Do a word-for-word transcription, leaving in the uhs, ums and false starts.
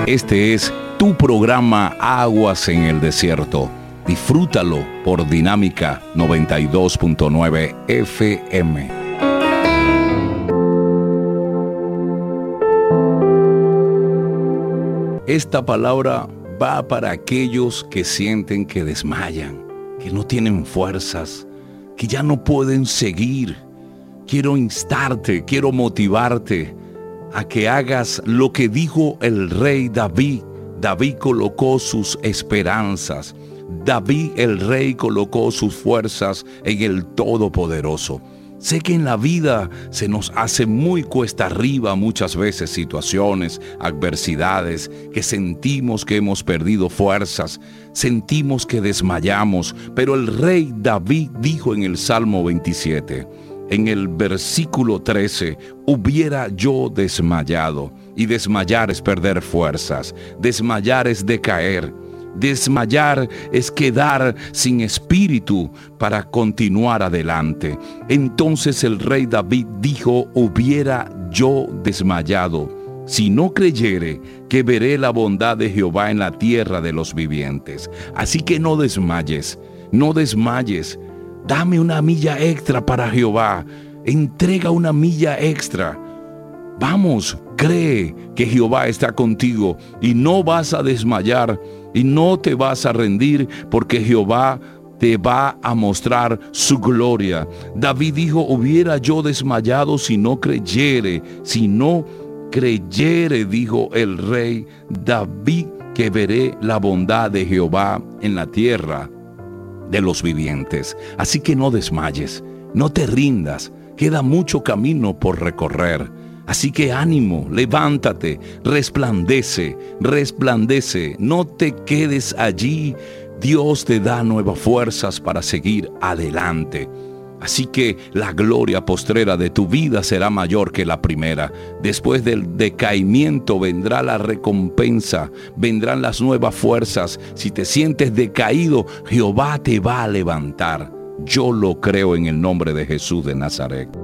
Este es tu programa Aguas en el Desierto. Disfrútalo por Dinámica noventa y dos punto nueve F M. Esta palabra va para aquellos que sienten que desmayan, que no tienen fuerzas, que ya no pueden seguir. Quiero instarte, quiero motivarte a que hagas lo que dijo el rey David. David colocó sus esperanzas. David el rey colocó sus fuerzas en el Todopoderoso. Sé que en la vida se nos hace muy cuesta arriba muchas veces situaciones, adversidades, que sentimos que hemos perdido fuerzas, sentimos que desmayamos, pero el rey David dijo en el Salmo veintisiete, en el versículo trece, hubiera yo desmayado, y desmayar es perder fuerzas, desmayar es decaer. Desmayar es quedar sin espíritu para continuar adelante. Entonces el rey David dijo, hubiera yo desmayado, si no creyere que veré la bondad de Jehová en la tierra de los vivientes. Así que no desmayes, no desmayes. Dame una milla extra para Jehová. Entrega una milla extra. Vamos, cree que Jehová está contigo y no vas a desmayar y no te vas a rendir, porque Jehová te va a mostrar su gloria. David dijo, hubiera yo desmayado si no creyere, si no creyere, dijo el rey David, que veré la bondad de Jehová en la tierra de los vivientes. Así que no desmayes, no te rindas, queda mucho camino por recorrer. Así que ánimo, levántate, resplandece, resplandece, no te quedes allí. Dios te da nuevas fuerzas para seguir adelante. Así que la gloria postrera de tu vida será mayor que la primera. Después del decaimiento vendrá la recompensa, vendrán las nuevas fuerzas. Si te sientes decaído, Jehová te va a levantar. Yo lo creo en el nombre de Jesús de Nazaret.